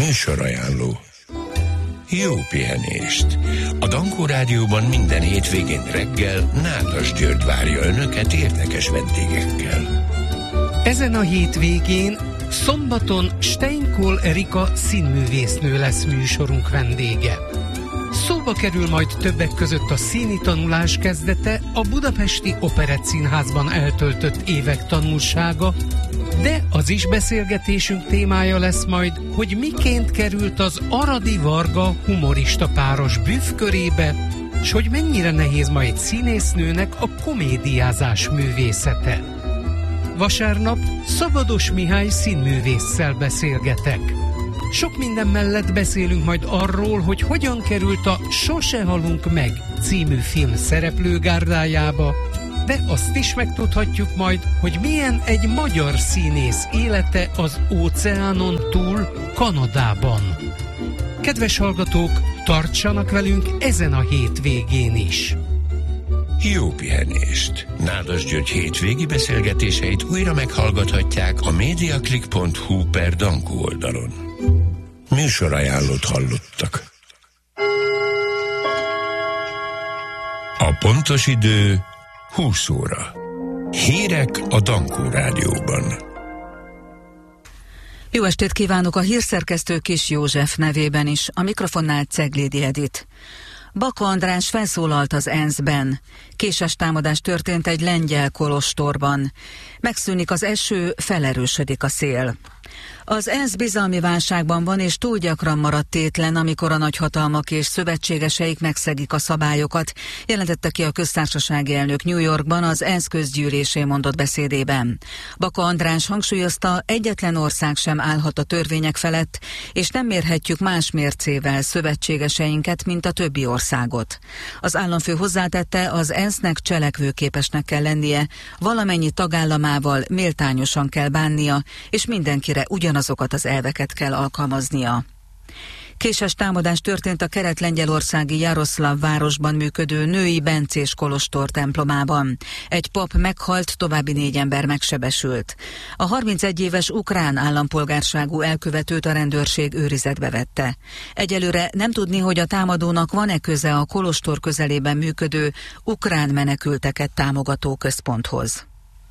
Műsorajánló. Jó pihenést! A Dankó Rádióban minden hétvégén reggel Nádas György várja önöket érdekes vendégekkel. Ezen a hétvégén szombaton Steinkol Erika színművésznő lesz műsorunk vendége. Szóba kerül majd többek között a színi tanulás kezdete, a Budapesti Operettszínházban eltöltött évek tanulsága, de az is beszélgetésünk témája lesz majd, hogy miként került az Aradi Varga humorista páros büffkörébe, s hogy mennyire nehéz ma egy színésznőnek a komédiázás művészete. Vasárnap Szabados Mihály színművésszel beszélgetek. Sok minden mellett beszélünk majd arról, hogy hogyan került a Sose halunk meg című film szereplőgárdájába, de azt is megtudhatjuk majd, hogy milyen egy magyar színész élete az óceánon túl, Kanadában. Kedves hallgatók, tartsanak velünk ezen a hétvégén is! Jó pihenést! Nádas György hétvégi beszélgetéseit újra meghallgathatják a mediaclick.hu/Dankó oldalon. Műsorajánlót hallottak. A pontos idő 20 óra. Hírek a Dankó Rádióban. Jó estét kívánok a hírszerkesztő Kis József nevében is, a mikrofonnál Ceglédi Edit. Baka András felszólalt az ENSZ-ben. Késes támadás történt egy lengyel kolostorban. Megszűnik az eső, felerősödik a szél. Az ENSZ bizalmi válságban van, és túl gyakran maradt tétlen, amikor a nagyhatalmak és szövetségeseik megszegik a szabályokat, jelentette ki a köztársasági elnök New Yorkban az ENSZ közgyűlésén mondott beszédében. Baka András hangsúlyozta, egyetlen ország sem állhat a törvények felett, és nem mérhetjük más mércével szövetségeseinket, mint a többi országot. Az államfő hozzátette, az ENSZ-nek cselekvőképesnek kell lennie, valamennyi tagállamával méltányosan kell bánnia, és mindenkire ugyanazokat az elveket kell alkalmaznia. Késes támadás történt a kelet-lengyelországi Jaroszlav városban működő női bencés kolostor templomában. Egy pap meghalt, további 4 ember megsebesült. A 31 éves ukrán állampolgárságú elkövetőt a rendőrség őrizetbe vette. Egyelőre nem tudni, hogy a támadónak van-e köze a kolostor közelében működő ukrán menekülteket támogató központhoz.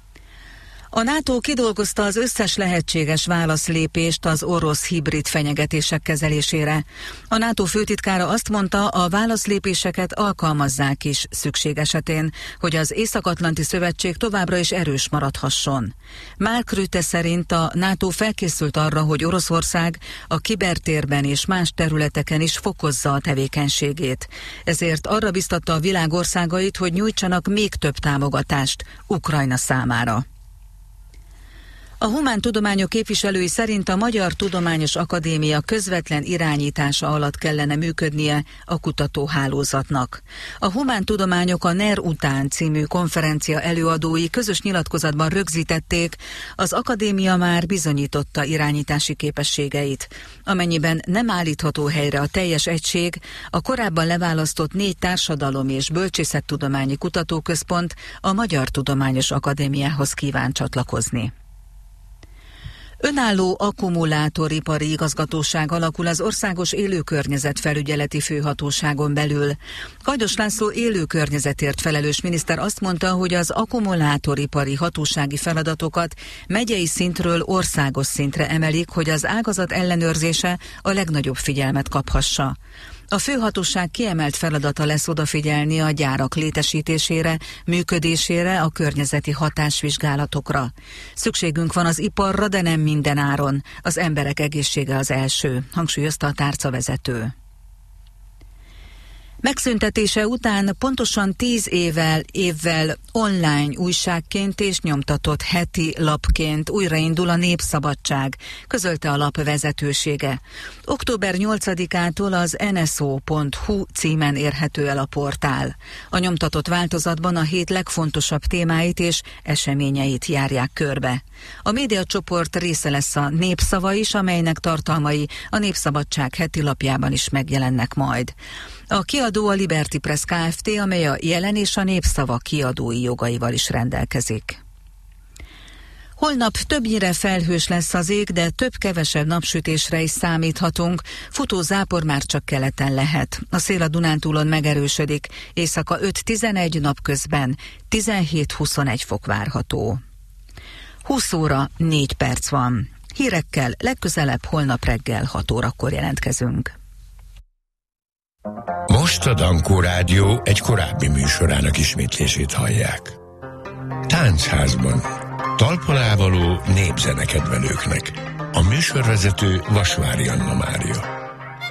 A NATO kidolgozta az összes lehetséges válaszlépést az orosz hibrid fenyegetések kezelésére. A NATO főtitkára azt mondta, a válaszlépéseket alkalmazzák is szükség esetén, hogy az Észak-Atlanti Szövetség továbbra is erős maradhasson. Mark Rutte szerint a NATO felkészült arra, hogy Oroszország a kibertérben és más területeken is fokozza a tevékenységét. Ezért arra biztatta a világ országait, hogy nyújtsanak még több támogatást Ukrajna számára. A humántudományok képviselői szerint a Magyar Tudományos Akadémia közvetlen irányítása alatt kellene működnie a kutatóhálózatnak. A Humántudományok a NER után című konferencia előadói közös nyilatkozatban rögzítették, az akadémia már bizonyította irányítási képességeit. Amennyiben nem állítható helyre a teljes egység, a korábban leválasztott 4 társadalom- és bölcsészettudományi kutatóközpont a Magyar Tudományos Akadémiához kíván csatlakozni. Önálló akkumulátoripari igazgatóság alakul az Országos Élőkörnyezetfelügyeleti Főhatóságon belül. Kajdos László élőkörnyezetért felelős miniszter azt mondta, hogy az akkumulátoripari hatósági feladatokat megyei szintről országos szintre emelik, hogy az ágazat ellenőrzése a legnagyobb figyelmet kaphassa. A főhatóság kiemelt feladata lesz odafigyelni a gyárak létesítésére, működésére, a környezeti hatásvizsgálatokra. Szükségünk van az iparra, de nem minden áron. Az emberek egészsége az első, hangsúlyozta a tárcavezető. Megszüntetése után pontosan 10 évvel online újságként és nyomtatott heti lapként újraindul a Népszabadság, közölte a lap vezetősége. Október 8-ától az nso.hu címen érhető el a portál. A nyomtatott változatban a hét legfontosabb témáit és eseményeit járják körbe. A médiacsoport része lesz a Népszava is, amelynek tartalmai a Népszabadság heti lapjában is megjelennek majd. A kiadó a Liberty Press Kft., amely a Jelen és a Népszava kiadói jogaival is rendelkezik. Holnap többnyire felhős lesz az ég, de több-kevesebb napsütésre is számíthatunk. Futó zápor már csak keleten lehet. A szél a Dunántúlon megerősödik, éjszaka 5-11, napközben 17-21 fok várható. 20 óra 4 perc van. Hírekkel legközelebb holnap reggel 6 órakor jelentkezünk. Most a Dankó Rádió egy korábbi műsorának ismétlését hallják. Táncházban. Talpalávaló népzenekedvelőknek. A műsorvezető Vasvári Anna Mária.